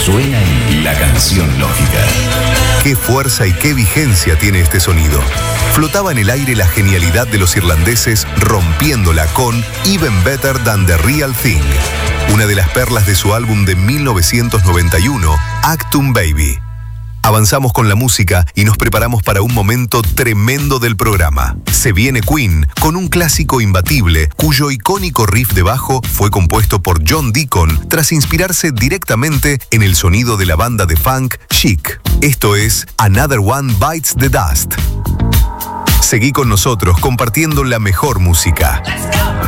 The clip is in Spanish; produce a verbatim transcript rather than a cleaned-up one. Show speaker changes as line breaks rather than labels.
Suena en La Canción Lógica.
Qué fuerza y qué vigencia tiene este sonido. Flotaba en el aire la genialidad de los irlandeses rompiéndola con Even Better Than the Real Thing, una de las perlas de su álbum de mil novecientos noventa y uno, Actum Baby. Avanzamos con la música y nos preparamos para un momento tremendo del programa. Se viene Queen con un clásico imbatible cuyo icónico riff de bajo fue compuesto por John Deacon tras inspirarse directamente en el sonido de la banda de funk Chic. Esto es Another One Bites the Dust. Seguí con nosotros compartiendo la mejor música.